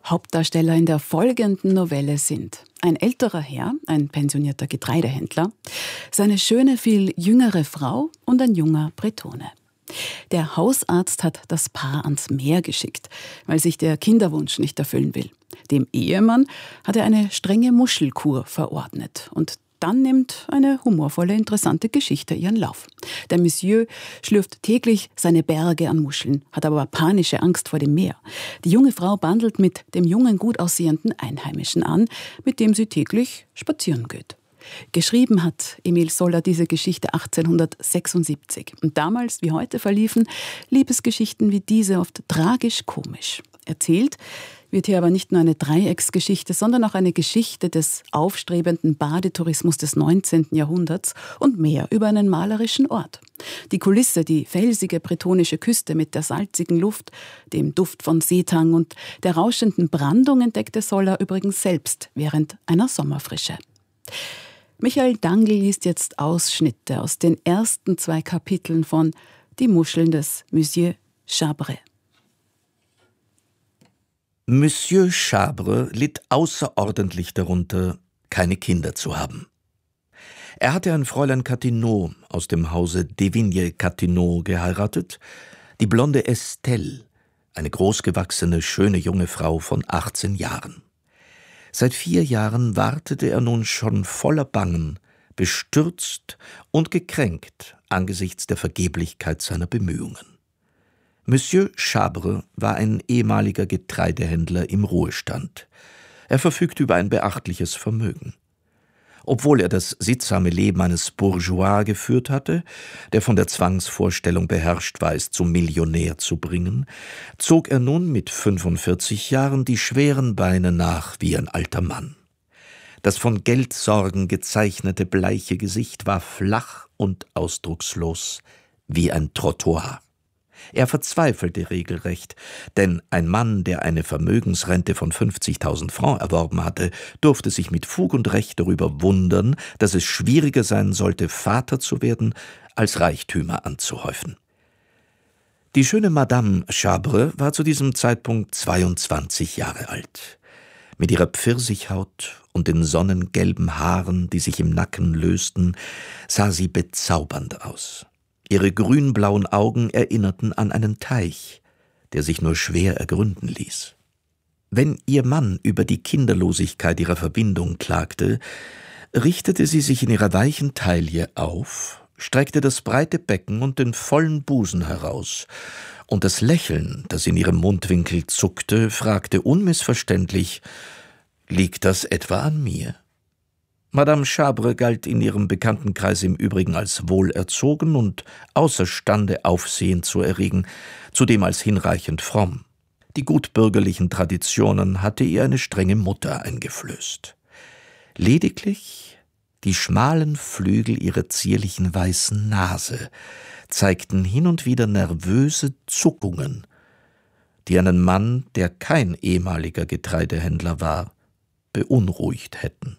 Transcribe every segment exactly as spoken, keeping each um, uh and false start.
Hauptdarsteller in der folgenden Novelle sind ein älterer Herr, ein pensionierter Getreidehändler, seine schöne, viel jüngere Frau und ein junger Bretone. Der Hausarzt hat das Paar ans Meer geschickt, weil sich der Kinderwunsch nicht erfüllen will. Dem Ehemann hat er eine strenge Muschelkur verordnet. Und dann nimmt eine humorvolle, interessante Geschichte ihren Lauf. Der Monsieur schlürft täglich seine Berge an Muscheln, hat aber panische Angst vor dem Meer. Die junge Frau bandelt mit dem jungen, gut aussehenden Einheimischen an, mit dem sie täglich spazieren geht. Geschrieben hat Emil Zoller diese Geschichte achtzehnhundertsechsundsiebzig. Und damals wie heute verliefen Liebesgeschichten wie diese oft tragisch-komisch. Erzählt wird hier aber nicht nur eine Dreiecksgeschichte, sondern auch eine Geschichte des aufstrebenden Badetourismus des neunzehnten Jahrhunderts und mehr über einen malerischen Ort. Die Kulisse, die felsige bretonische Küste mit der salzigen Luft, dem Duft von Seetang und der rauschenden Brandung entdeckte Zoller übrigens selbst während einer Sommerfrische. Michael Dangl liest jetzt Ausschnitte aus den ersten zwei Kapiteln von Die Muscheln des Monsieur Chabre. Monsieur Chabre litt außerordentlich darunter, keine Kinder zu haben. Er hatte ein Fräulein Catinot aus dem Hause Devigne-Catinot geheiratet, die blonde Estelle, eine großgewachsene, schöne junge Frau von achtzehn Jahren. Seit vier Jahren wartete er nun schon voller Bangen, bestürzt und gekränkt angesichts der Vergeblichkeit seiner Bemühungen. Monsieur Chabre war ein ehemaliger Getreidehändler im Ruhestand. Er verfügte über ein beachtliches Vermögen. Obwohl er das sittsame Leben eines Bourgeois geführt hatte, der von der Zwangsvorstellung beherrscht war, es zum Millionär zu bringen, zog er nun mit fünfundvierzig Jahren die schweren Beine nach wie ein alter Mann. Das von Geldsorgen gezeichnete bleiche Gesicht war flach und ausdruckslos wie ein Trottoir. Er verzweifelte regelrecht, denn ein Mann, der eine Vermögensrente von fünfzigtausend Francs erworben hatte, durfte sich mit Fug und Recht darüber wundern, dass es schwieriger sein sollte, Vater zu werden, als Reichtümer anzuhäufen. Die schöne Madame Chabre war zu diesem Zeitpunkt zweiundzwanzig Jahre alt. Mit ihrer Pfirsichhaut und den sonnengelben Haaren, die sich im Nacken lösten, sah sie bezaubernd aus. Ihre grünblauen Augen erinnerten an einen Teich, der sich nur schwer ergründen ließ. Wenn ihr Mann über die Kinderlosigkeit ihrer Verbindung klagte, richtete sie sich in ihrer weichen Taille auf, streckte das breite Becken und den vollen Busen heraus, und das Lächeln, das in ihrem Mundwinkel zuckte, fragte unmissverständlich: »Liegt das etwa an mir?« Madame Chabre galt in ihrem Bekanntenkreis im Übrigen als wohlerzogen und außerstande, Aufsehen zu erregen, zudem als hinreichend fromm. Die gutbürgerlichen Traditionen hatte ihr eine strenge Mutter eingeflößt. Lediglich die schmalen Flügel ihrer zierlichen weißen Nase zeigten hin und wieder nervöse Zuckungen, die einen Mann, der kein ehemaliger Getreidehändler war, beunruhigt hätten.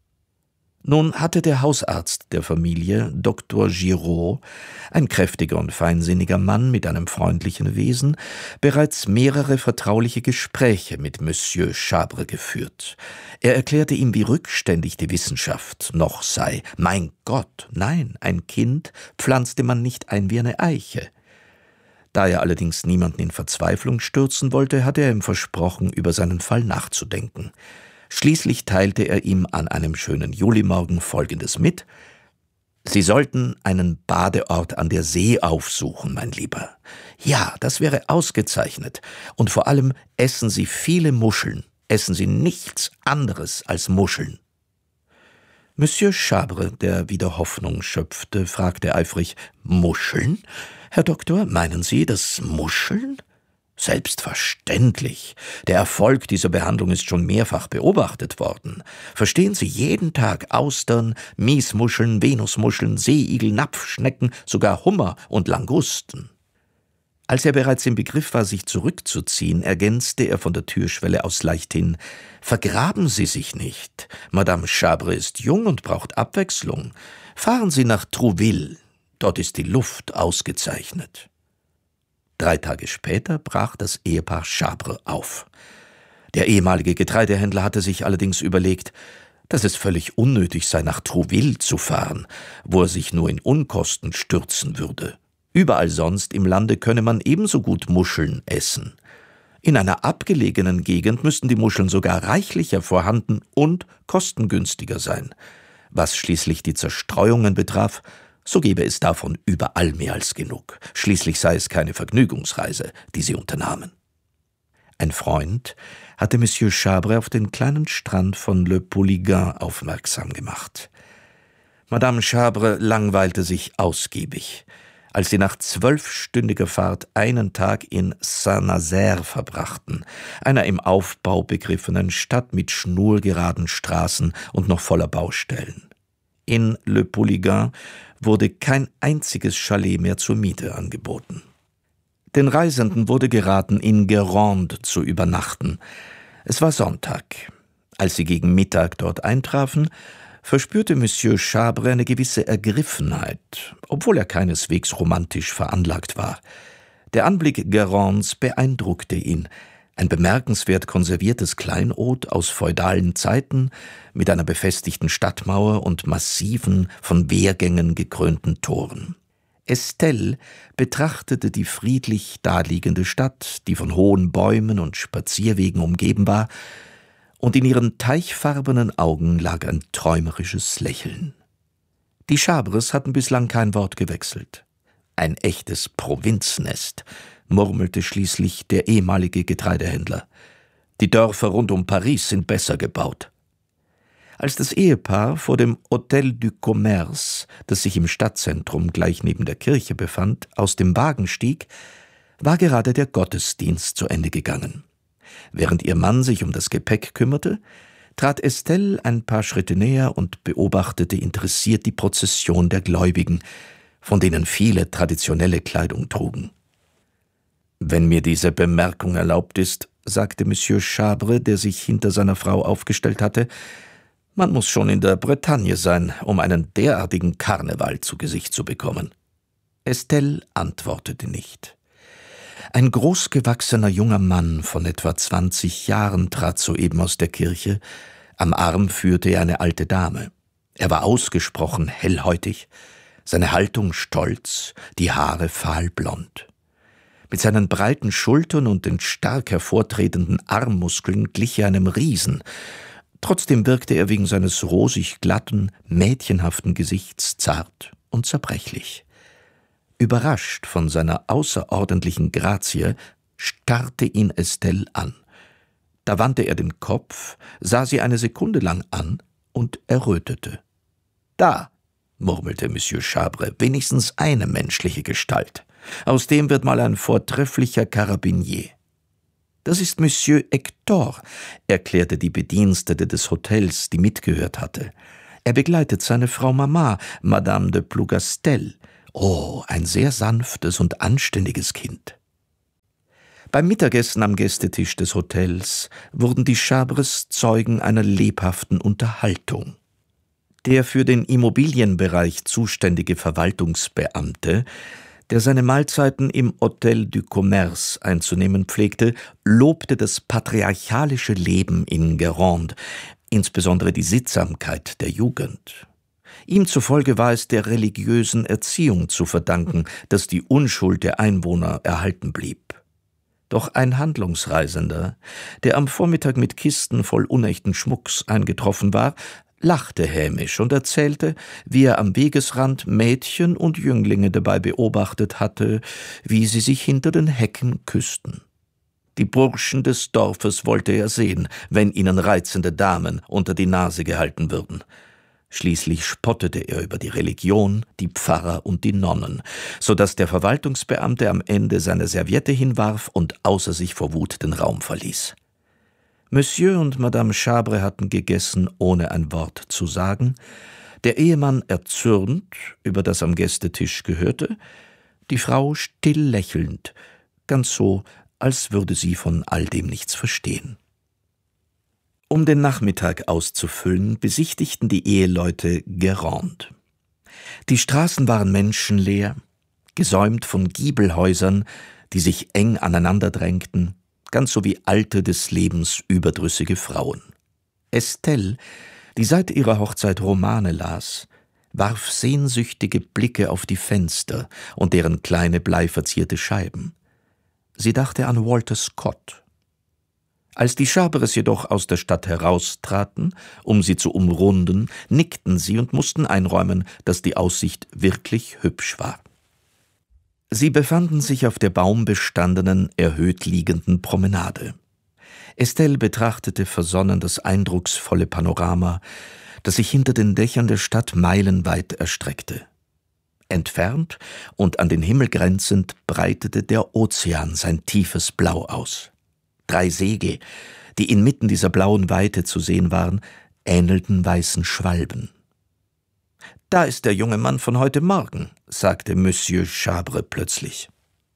Nun hatte der Hausarzt der Familie, Doktor Giraud, ein kräftiger und feinsinniger Mann mit einem freundlichen Wesen, bereits mehrere vertrauliche Gespräche mit Monsieur Chabre geführt. Er erklärte ihm, wie rückständig die Wissenschaft noch sei. Mein Gott, nein, ein Kind pflanzte man nicht ein wie eine Eiche. Da er allerdings niemanden in Verzweiflung stürzen wollte, hatte er ihm versprochen, über seinen Fall nachzudenken. Schließlich teilte er ihm an einem schönen Julimorgen Folgendes mit: »Sie sollten einen Badeort an der See aufsuchen, mein Lieber. Ja, das wäre ausgezeichnet. Und vor allem essen Sie viele Muscheln. Essen Sie nichts anderes als Muscheln.« Monsieur Chabre, der wieder Hoffnung schöpfte, fragte eifrig: »Muscheln? Herr Doktor, meinen Sie das Muscheln?« »Selbstverständlich. Der Erfolg dieser Behandlung ist schon mehrfach beobachtet worden. Verstehen Sie, jeden Tag Austern, Miesmuscheln, Venusmuscheln, Seeigel, Napfschnecken, sogar Hummer und Langusten.« Als er bereits im Begriff war, sich zurückzuziehen, ergänzte er von der Türschwelle aus leichthin: »Vergraben Sie sich nicht. Madame Chabre ist jung und braucht Abwechslung. Fahren Sie nach Trouville. Dort ist die Luft ausgezeichnet.« Drei Tage später brach das Ehepaar Chabre auf. Der ehemalige Getreidehändler hatte sich allerdings überlegt, dass es völlig unnötig sei, nach Trouville zu fahren, wo er sich nur in Unkosten stürzen würde. Überall sonst im Lande könne man ebenso gut Muscheln essen. In einer abgelegenen Gegend müssten die Muscheln sogar reichlicher vorhanden und kostengünstiger sein. Was schließlich die Zerstreuungen betraf, so gäbe es davon überall mehr als genug. Schließlich sei es keine Vergnügungsreise, die sie unternahmen. Ein Freund hatte Monsieur Chabre auf den kleinen Strand von Le Pouliguen aufmerksam gemacht. Madame Chabre langweilte sich ausgiebig, als sie nach zwölfstündiger Fahrt einen Tag in Saint-Nazaire verbrachten, einer im Aufbau begriffenen Stadt mit schnurgeraden Straßen und noch voller Baustellen. In Le Pouliguen wurde kein einziges Chalet mehr zur Miete angeboten. Den Reisenden wurde geraten, in Guérande zu übernachten. Es war Sonntag. Als sie gegen Mittag dort eintrafen, verspürte Monsieur Chabre eine gewisse Ergriffenheit, obwohl er keineswegs romantisch veranlagt war. Der Anblick Guérandes beeindruckte ihn. Ein bemerkenswert konserviertes Kleinod aus feudalen Zeiten mit einer befestigten Stadtmauer und massiven, von Wehrgängen gekrönten Toren. Estelle betrachtete die friedlich daliegende Stadt, die von hohen Bäumen und Spazierwegen umgeben war, und in ihren teichfarbenen Augen lag ein träumerisches Lächeln. Die Chabres hatten bislang kein Wort gewechselt. Ein echtes Provinznest, murmelte schließlich der ehemalige Getreidehändler. Die Dörfer rund um Paris sind besser gebaut. Als das Ehepaar vor dem Hôtel du Commerce, das sich im Stadtzentrum gleich neben der Kirche befand, aus dem Wagen stieg, war gerade der Gottesdienst zu Ende gegangen. Während ihr Mann sich um das Gepäck kümmerte, trat Estelle ein paar Schritte näher und beobachtete interessiert die Prozession der Gläubigen, von denen viele traditionelle Kleidung trugen. »Wenn mir diese Bemerkung erlaubt ist«, sagte Monsieur Chabre, der sich hinter seiner Frau aufgestellt hatte, »man muss schon in der Bretagne sein, um einen derartigen Karneval zu Gesicht zu bekommen.« Estelle antwortete nicht. Ein großgewachsener junger Mann von etwa zwanzig Jahren trat soeben aus der Kirche. Am Arm führte er eine alte Dame. Er war ausgesprochen hellhäutig, seine Haltung stolz, die Haare fahlblond. Mit seinen breiten Schultern und den stark hervortretenden Armmuskeln glich er einem Riesen. Trotzdem wirkte er wegen seines rosig glatten, mädchenhaften Gesichts zart und zerbrechlich. Überrascht von seiner außerordentlichen Grazie, starrte ihn Estelle an. Da wandte er den Kopf, sah sie eine Sekunde lang an und errötete. »Da«, murmelte Monsieur Chabre, »wenigstens eine menschliche Gestalt. Aus dem wird mal ein vortrefflicher Karabinier.« »Das ist Monsieur Hector«, erklärte die Bedienstete des Hotels, die mitgehört hatte. »Er begleitet seine Frau Mama, Madame de Plougastel. Oh, ein sehr sanftes und anständiges Kind.« Beim Mittagessen am Gästetisch des Hotels wurden die Chabres Zeugen einer lebhaften Unterhaltung. Der für den Immobilienbereich zuständige Verwaltungsbeamte, der seine Mahlzeiten im Hôtel du Commerce einzunehmen pflegte, lobte das patriarchalische Leben in Guérande, insbesondere die Sittsamkeit der Jugend. Ihm zufolge war es der religiösen Erziehung zu verdanken, dass die Unschuld der Einwohner erhalten blieb. Doch ein Handlungsreisender, der am Vormittag mit Kisten voll unechten Schmucks eingetroffen war, lachte hämisch und erzählte, wie er am Wegesrand Mädchen und Jünglinge dabei beobachtet hatte, wie sie sich hinter den Hecken küssten. Die Burschen des Dorfes wollte er sehen, wenn ihnen reizende Damen unter die Nase gehalten würden. Schließlich spottete er über die Religion, die Pfarrer und die Nonnen, so dass der Verwaltungsbeamte am Ende seine Serviette hinwarf und außer sich vor Wut den Raum verließ. Monsieur und Madame Chabre hatten gegessen, ohne ein Wort zu sagen, der Ehemann erzürnt über das am Gästetisch Gehörte, die Frau still lächelnd, ganz so, als würde sie von all dem nichts verstehen. Um den Nachmittag auszufüllen, besichtigten die Eheleute Guérande. Die Straßen waren menschenleer, gesäumt von Giebelhäusern, die sich eng aneinander drängten, ganz so wie alte, des Lebens überdrüssige Frauen. Estelle, die seit ihrer Hochzeit Romane las, warf sehnsüchtige Blicke auf die Fenster und deren kleine bleiverzierte Scheiben. Sie dachte an Walter Scott. Als die Schabres jedoch aus der Stadt heraustraten, um sie zu umrunden, nickten sie und mussten einräumen, dass die Aussicht wirklich hübsch war. Sie befanden sich auf der baumbestandenen, erhöht liegenden Promenade. Estelle betrachtete versonnen das eindrucksvolle Panorama, das sich hinter den Dächern der Stadt meilenweit erstreckte. Entfernt und an den Himmel grenzend breitete der Ozean sein tiefes Blau aus. Drei Segel, die inmitten dieser blauen Weite zu sehen waren, ähnelten weißen Schwalben. »Da ist der junge Mann von heute Morgen«, sagte Monsieur Chabre plötzlich.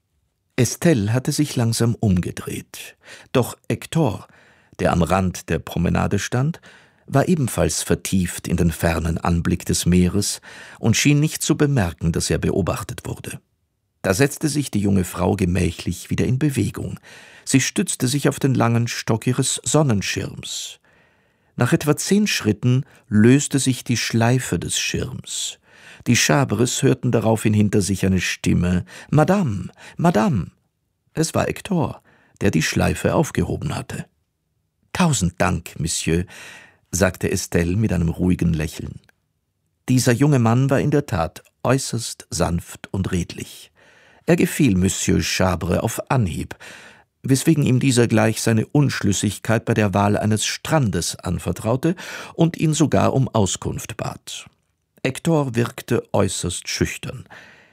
Estelle hatte sich langsam umgedreht, doch Hector, der am Rand der Promenade stand, war ebenfalls vertieft in den fernen Anblick des Meeres und schien nicht zu bemerken, dass er beobachtet wurde. Da setzte sich die junge Frau gemächlich wieder in Bewegung. Sie stützte sich auf den langen Stock ihres Sonnenschirms. Nach etwa zehn Schritten löste sich die Schleife des Schirms. Die Chabres hörten daraufhin hinter sich eine Stimme: »Madame, Madame!« Es war Hector, der die Schleife aufgehoben hatte. »Tausend Dank, Monsieur«, sagte Estelle mit einem ruhigen Lächeln. Dieser junge Mann war in der Tat äußerst sanft und redlich. Er gefiel Monsieur Chabre auf Anhieb, weswegen ihm dieser gleich seine Unschlüssigkeit bei der Wahl eines Strandes anvertraute und ihn sogar um Auskunft bat. Hector wirkte äußerst schüchtern.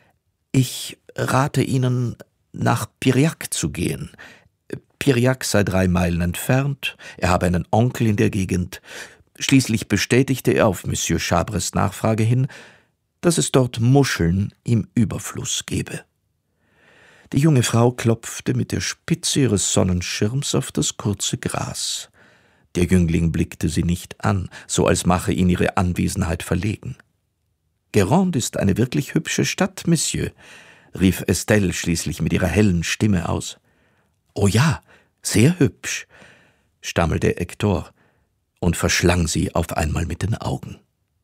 »Ich rate Ihnen, nach Piriac zu gehen. Piriac sei drei Meilen entfernt, er habe einen Onkel in der Gegend. Schließlich bestätigte er auf Monsieur Chabres Nachfrage hin, dass es dort Muscheln im Überfluss gebe.« Die junge Frau klopfte mit der Spitze ihres Sonnenschirms auf das kurze Gras. Der Jüngling blickte sie nicht an, so als mache ihn ihre Anwesenheit verlegen. »Guérande ist eine wirklich hübsche Stadt, Monsieur«, rief Estelle schließlich mit ihrer hellen Stimme aus. »Oh ja, sehr hübsch«, stammelte Hector und verschlang sie auf einmal mit den Augen.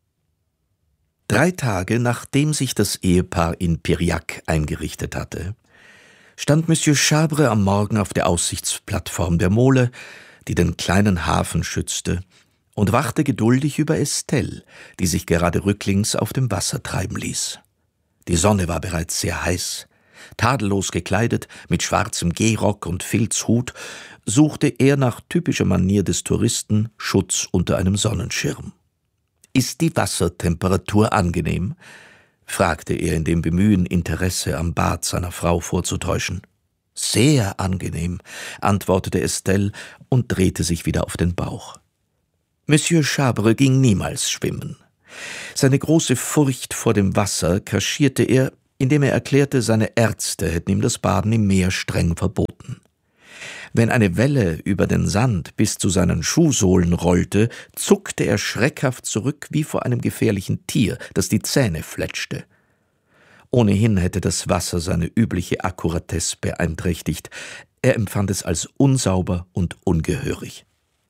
Drei Tage, nachdem sich das Ehepaar in Piriac eingerichtet hatte, stand Monsieur Chabre am Morgen auf der Aussichtsplattform der Mole, die den kleinen Hafen schützte, und wachte geduldig über Estelle, die sich gerade rücklings auf dem Wasser treiben ließ. Die Sonne war bereits sehr heiß. Tadellos gekleidet, mit schwarzem Gehrock und Filzhut, suchte er nach typischer Manier des Touristen Schutz unter einem Sonnenschirm. »Ist die Wassertemperatur angenehm?« fragte er in dem Bemühen, Interesse am Bad seiner Frau vorzutäuschen. »Sehr angenehm«, antwortete Estelle und drehte sich wieder auf den Bauch. Monsieur Chabre ging niemals schwimmen. Seine große Furcht vor dem Wasser kaschierte er, indem er erklärte, seine Ärzte hätten ihm das Baden im Meer streng verboten. Wenn eine Welle über den Sand bis zu seinen Schuhsohlen rollte, zuckte er schreckhaft zurück wie vor einem gefährlichen Tier, das die Zähne fletschte. Ohnehin hätte das Wasser seine übliche Akkuratesse beeinträchtigt. Er empfand es als unsauber und ungehörig.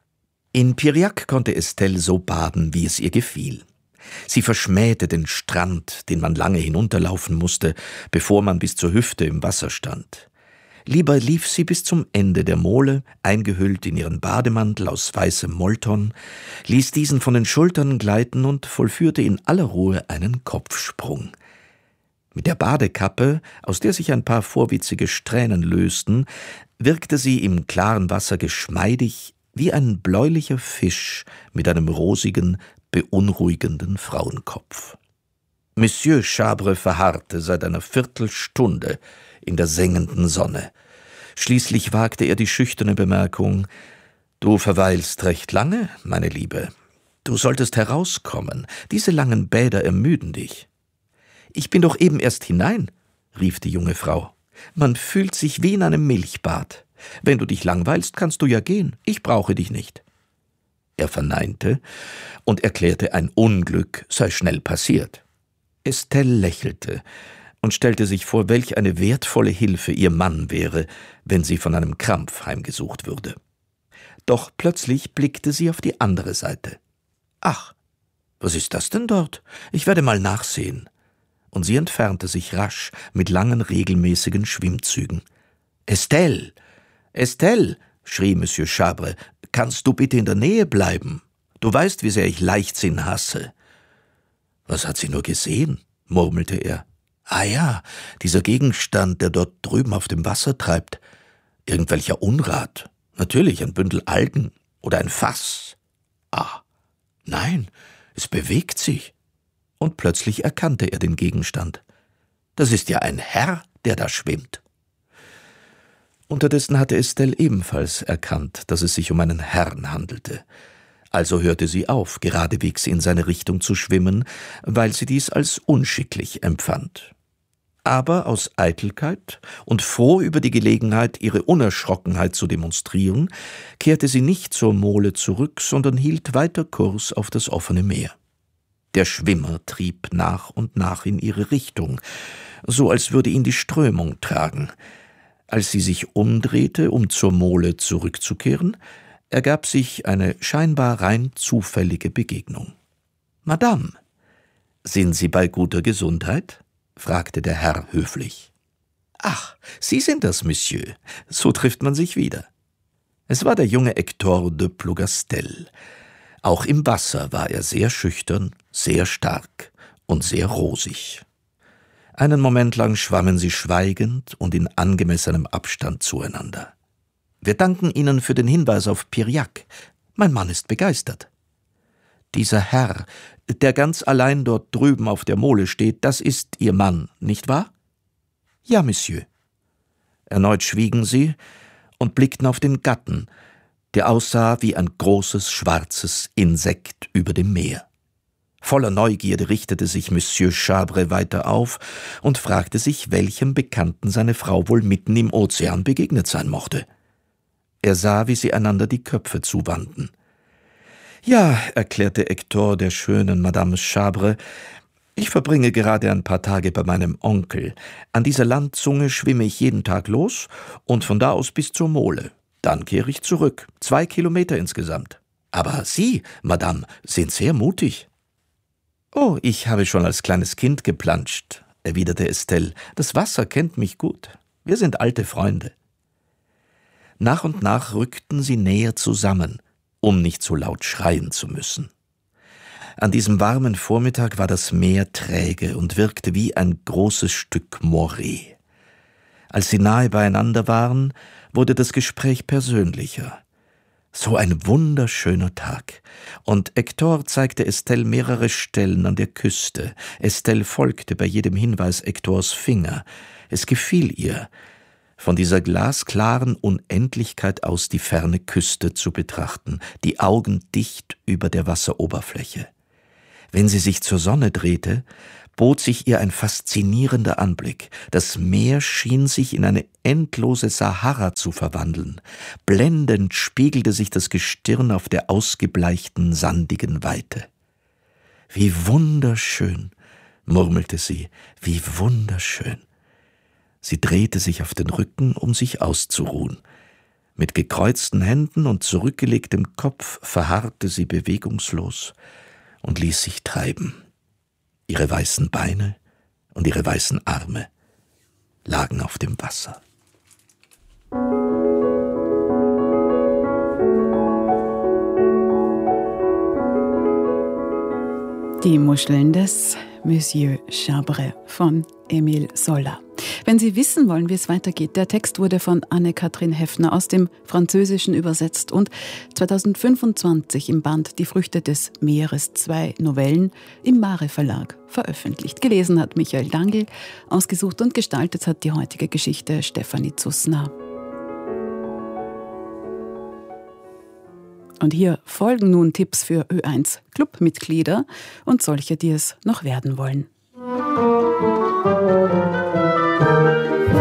In Piriac konnte Estelle so baden, wie es ihr gefiel. Sie verschmähte den Strand, den man lange hinunterlaufen musste, bevor man bis zur Hüfte im Wasser stand. Lieber lief sie bis zum Ende der Mole, eingehüllt in ihren Bademantel aus weißem Molton, ließ diesen von den Schultern gleiten und vollführte in aller Ruhe einen Kopfsprung. Mit der Badekappe, aus der sich ein paar vorwitzige Strähnen lösten, wirkte sie im klaren Wasser geschmeidig wie ein bläulicher Fisch mit einem rosigen, beunruhigenden Frauenkopf. Monsieur Chabre verharrte seit einer Viertelstunde in der sengenden Sonne. Schließlich wagte er die schüchterne Bemerkung: »Du verweilst recht lange, meine Liebe. Du solltest herauskommen. Diese langen Bäder ermüden dich.« »Ich bin doch eben erst hinein«, rief die junge Frau. »Man fühlt sich wie in einem Milchbad. Wenn du dich langweilst, kannst du ja gehen. Ich brauche dich nicht.« Er verneinte und erklärte, ein Unglück sei schnell passiert. Estelle lächelte, und stellte sich vor, welch eine wertvolle Hilfe ihr Mann wäre, wenn sie von einem Krampf heimgesucht würde. Doch plötzlich blickte sie auf die andere Seite. »Ach, was ist das denn dort? Ich werde mal nachsehen.« Und sie entfernte sich rasch mit langen, regelmäßigen Schwimmzügen. »Estelle! Estelle!« schrie Monsieur Chabre, »kannst du bitte in der Nähe bleiben? Du weißt, wie sehr ich Leichtsinn hasse.« »Was hat sie nur gesehen?« murmelte er. »Ah ja, dieser Gegenstand, der dort drüben auf dem Wasser treibt. Irgendwelcher Unrat. Natürlich ein Bündel Algen oder ein Fass. Ah, nein, es bewegt sich.« Und plötzlich erkannte er den Gegenstand. »Das ist ja ein Herr, der da schwimmt.« Unterdessen hatte Estelle ebenfalls erkannt, dass es sich um einen Herrn handelte. Also hörte sie auf, geradewegs in seine Richtung zu schwimmen, weil sie dies als unschicklich empfand. Aber aus Eitelkeit und froh über die Gelegenheit, ihre Unerschrockenheit zu demonstrieren, kehrte sie nicht zur Mole zurück, sondern hielt weiter Kurs auf das offene Meer. Der Schwimmer trieb nach und nach in ihre Richtung, so als würde ihn die Strömung tragen. Als sie sich umdrehte, um zur Mole zurückzukehren, ergab sich eine scheinbar rein zufällige Begegnung. »Madame, sind Sie bei guter Gesundheit?« fragte der Herr höflich. »Ach, Sie sind das, Monsieur. So trifft man sich wieder.« Es war der junge Hector de Plougastel. Auch im Wasser war er sehr schüchtern, sehr stark und sehr rosig. Einen Moment lang schwammen sie schweigend und in angemessenem Abstand zueinander. »Wir danken Ihnen für den Hinweis auf Piriac. Mein Mann ist begeistert.« »Dieser Herr, der ganz allein dort drüben auf der Mole steht, das ist Ihr Mann, nicht wahr?« »Ja, Monsieur.« Erneut schwiegen sie und blickten auf den Gatten, der aussah wie ein großes, schwarzes Insekt über dem Meer. Voller Neugierde richtete sich Monsieur Chabre weiter auf und fragte sich, welchem Bekannten seine Frau wohl mitten im Ozean begegnet sein mochte. Er sah, wie sie einander die Köpfe zuwandten. »Ja«, erklärte Hector der schönen Madame Chabre, »ich verbringe gerade ein paar Tage bei meinem Onkel. An dieser Landzunge schwimme ich jeden Tag los und von da aus bis zur Mole. Dann kehre ich zurück, zwei Kilometer insgesamt. Aber Sie, Madame, sind sehr mutig.« »Oh, ich habe schon als kleines Kind geplanscht«, erwiderte Estelle. »Das Wasser kennt mich gut. Wir sind alte Freunde.« Nach und nach rückten sie näher zusammen, um nicht so laut schreien zu müssen. An diesem warmen Vormittag war das Meer träge und wirkte wie ein großes Stück Moray. Als sie nahe beieinander waren, wurde das Gespräch persönlicher. So ein wunderschöner Tag. Und Hector zeigte Estelle mehrere Stellen an der Küste. Estelle folgte bei jedem Hinweis Hectors Finger. Es gefiel ihr, von dieser glasklaren Unendlichkeit aus die ferne Küste zu betrachten, die Augen dicht über der Wasseroberfläche. Wenn sie sich zur Sonne drehte, bot sich ihr ein faszinierender Anblick. Das Meer schien sich in eine endlose Sahara zu verwandeln. Blendend spiegelte sich das Gestirn auf der ausgebleichten, sandigen Weite. »Wie wunderschön«, murmelte sie, »wie wunderschön.« Sie drehte sich auf den Rücken, um sich auszuruhen. Mit gekreuzten Händen und zurückgelegtem Kopf verharrte sie bewegungslos und ließ sich treiben. Ihre weißen Beine und ihre weißen Arme lagen auf dem Wasser. Die Muscheln des Monsieur Chabre von Émile Zola. Wenn Sie wissen wollen, wie es weitergeht, der Text wurde von Anne-Kathrin Heffner aus dem Französischen übersetzt und zweitausendfünfundzwanzig im Band Die Früchte des Meeres, zwei Novellen im Mare Verlag veröffentlicht. Gelesen hat Michael Dangl, ausgesucht und gestaltet hat die heutige Geschichte Stefanie Zussner. Und hier folgen nun Tipps für Ö eins Clubmitglieder und solche, die es noch werden wollen.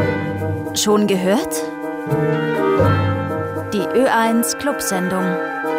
Schon gehört? Die Ö eins Clubsendung.